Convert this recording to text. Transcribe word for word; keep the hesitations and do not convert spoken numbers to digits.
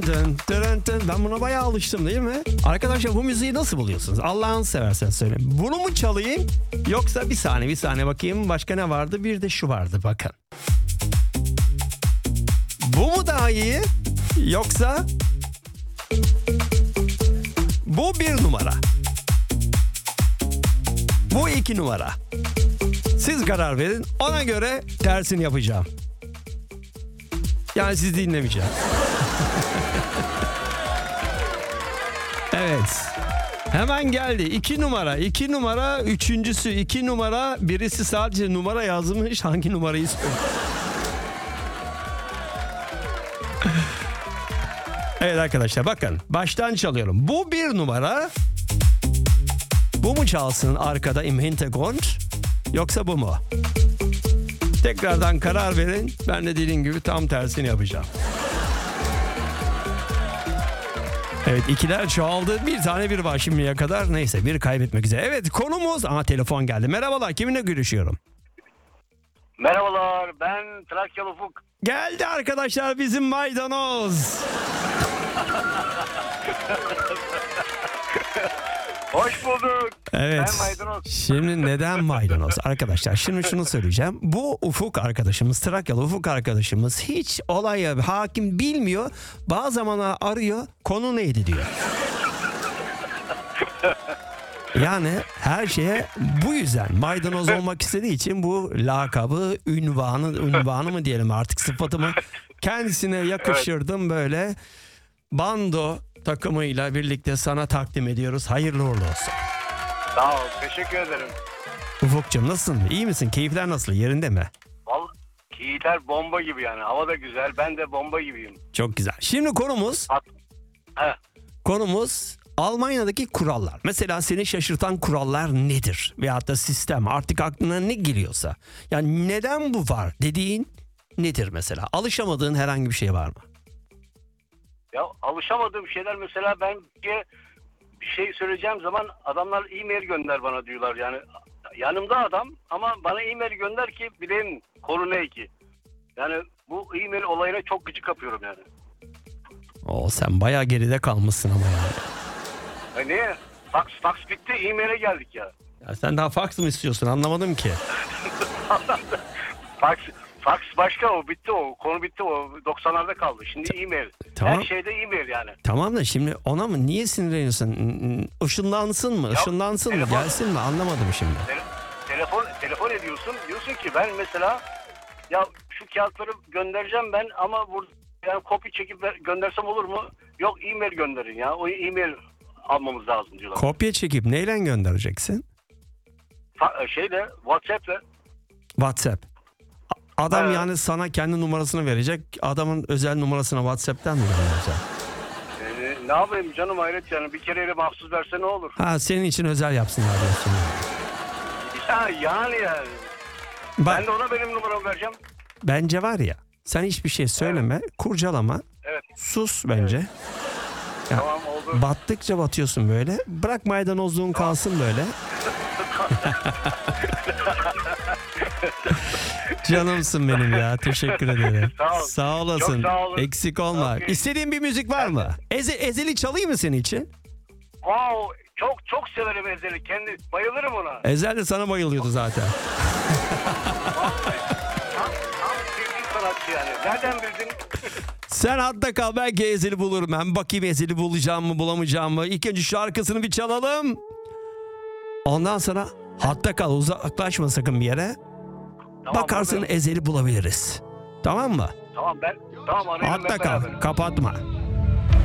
Dın, dın, dın. Ben buna bayağı alıştım değil mi? Arkadaşlar bu müziği nasıl buluyorsunuz? Allah'ını severseniz söyleyin. Bunu mu çalayım? Yoksa bir saniye bir saniye bakayım. Başka ne vardı? Bir de şu vardı bakın. Bu mu daha iyi? Yoksa bu bir numara. Bu iki numara. Siz karar verin. Ona göre tersini yapacağım. Yani sizi dinlemeyeceğim. Evet. Hemen geldi. İki numara. iki numara. Üçüncüsü iki numara. Birisi sadece numara yazmış. Hangi numarayı söylüyor? Evet arkadaşlar bakın. Baştan çalıyorum. Bu bir numara. Bu mu çalsın arkada im Hintergrund? Yoksa bu mu? Tekrardan karar verin. Ben de dediğim gibi tam tersini yapacağım. Evet ikiler çoğaldı. Bir tane bir var şimdiye kadar. Neyse bir kaybetmek üzere. Evet konumuz... Aha telefon geldi. Merhabalar kiminle görüşüyorum? Merhabalar, ben Trakyalı Ufuk. Geldi arkadaşlar bizim maydanoz. Hoş bulduk. Evet. Ben maydanoz. Şimdi neden maydanoz? Arkadaşlar şimdi şunu söyleyeceğim. Bu Ufuk arkadaşımız, Trakyalı Ufuk arkadaşımız hiç olaya hakim bilmiyor. Bazı zamanlar arıyor, konu neydi diyor. Yani her şeye bu yüzden maydanoz olmak istediği için bu lakabı, ünvanı, ünvanı mı diyelim artık sıfatımı kendisine yakıştırdım böyle. Bando takımıyla birlikte sana takdim ediyoruz. Hayırlı uğurlu olsun. Sağ ol, teşekkür ederim. Ufukcuğum nasılsın? İyi misin? Keyifler nasıl? Yerinde mi? Vallahi keyifler bomba gibi yani. Hava da güzel, ben de bomba gibiyim. Çok güzel. Şimdi konumuz, At. He. konumuz Almanya'daki kurallar. Mesela seni şaşırtan kurallar nedir? Veyahut da sistem artık aklına ne geliyorsa. Yani neden bu var dediğin nedir mesela? Alışamadığın herhangi bir şey var mı? Ya alışamadığım şeyler mesela ben bir şey söyleyeceğim zaman adamlar e-mail gönder bana diyorlar yani. Yanımda adam ama bana e-mail gönder ki bileyim konu ne ki. Yani bu e-mail olayına çok gıcık kapıyorum yani. Oo sen bayağı geride kalmışsın ama yani. Ya niye? Fax, fax bitti, e-mail'e geldik ya. Ya sen daha fax mı istiyorsun anlamadım ki. fax, fax başka o bitti o. Konu bitti o. doksanlarda kaldı. Şimdi e-mail. Tamam. Her şeyde e-mail yani. Tamam da şimdi ona mı niye sinirleniyorsun? Işınlansın mı? Ya, Işınlansın mı? telefon- Gelsin mi? Anlamadım şimdi. Te- telefon telefon ediyorsun. Diyorsun ki ben mesela ya şu kağıtları göndereceğim ben ama burada yani kopya çekip ver- göndersem olur mu? Yok e-mail gönderin ya. O e-mail almamız lazım diyorlar. Kopya çekip neyle göndereceksin? Fa- şeyle WhatsApp'la. WhatsApp. A- Adam Evet. yani sana kendi numarasını verecek. Adamın özel numarasına WhatsApp'tan mı gönderecek? Ee, ne yapayım canım hayret yani bir kereyle mahsus verse ne olur? Ha senin için özel yapsınlar diyorsun. Ya yani yani. Bak Ben de ona benim numaramı vereceğim. bence var ya sen hiçbir şey söyleme, kurcalama, Evet. sus bence. Ya, Tamam oldu. battıkça batıyorsun böyle. Bırak maydanozluğun kalsın böyle. Canımsın benim ya. Teşekkür ederim. Sağ ol. Sağ olasın. Çok sağ olun. Eksik olma. Okay. İstediğin bir müzik var mı? Eze, ezeli çalayım mı senin için? Wow, çok çok severim Ezel'i. Kendi bayılırım ona. Ezel de sana bayılıyordu zaten. Tam, tam sevdiğim sanatçı yani. Nereden bildin? Sen hatta kal, belki Ezel'i bulurum. Ben bakayım Ezel'i bulacağım mı bulamayacağım mı? İlk önce şarkısını bir çalalım. Ondan sonra hatta kal, uzaklaşma sakın bir yere. Tamam, Bakarsın buradayım. Ezel'i bulabiliriz. Tamam mı? Tamam ben tamam arayayım Hatta ben kal, beraber. kapatma.